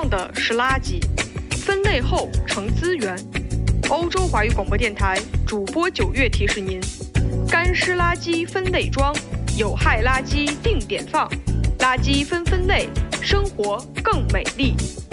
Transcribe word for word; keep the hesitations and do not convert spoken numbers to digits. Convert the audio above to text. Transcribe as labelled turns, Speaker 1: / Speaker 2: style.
Speaker 1: 的是垃圾，分类后成资源。欧洲华语广播电台主播九月提示您：干湿垃圾分类装，有害垃圾定点放，垃圾分分类，生活更美丽。